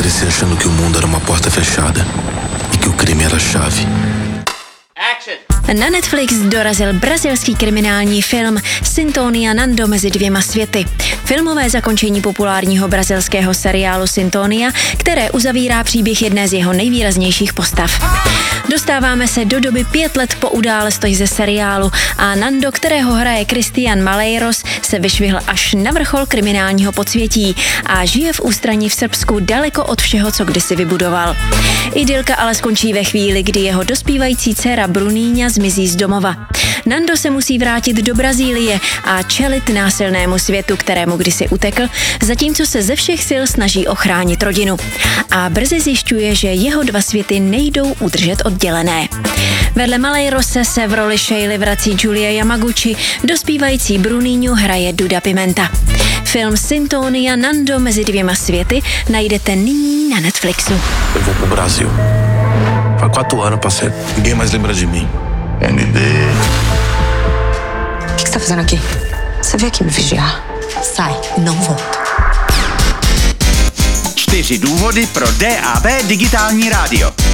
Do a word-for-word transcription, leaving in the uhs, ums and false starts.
cresci achando que o mundo era uma porta fechada e que o crime era a chave. Na Netflix dorazil brazilský kriminální film Sintonia Nando mezi dvěma světy. Filmové zakončení populárního brazilského seriálu Sintonia, které uzavírá příběh jedné z jeho nejvýraznějších postav. Dostáváme se do doby pět let po událostech ze seriálu a Nando, kterého hraje Christian Malheiros, se vyšvihl až na vrchol kriminálního podsvětí a žije v ústraní v Srbsku daleko od všeho, co kdysi vybudoval. Idylka ale skončí ve chvíli, kdy jeho dospívající dcera Bruninha zmizí z domova. Nando se musí vrátit do Brazílie a čelit násilnému světu, kterému kdysi utekl, zatímco se ze všech sil snaží ochránit rodinu. A brzy zjišťuje, že jeho dva světy nejdou udržet oddělené. Vedle Malheirose se v roli Sheily vrací Julia Yamaguchi, dospívající Bruninhu hraje Duda Pimenta. Film Sintonia Nando mezi dvěma světy najdete nyní na Netflixu. Eu vou pro Brasil. Há quatro anos, parceiro. Ninguém mais lembra de mim. N D. O que você tá fazendo aqui? Você veio aqui me vigiar? Sai, não volta. Čtyři důvody pro D A B digitální rádio.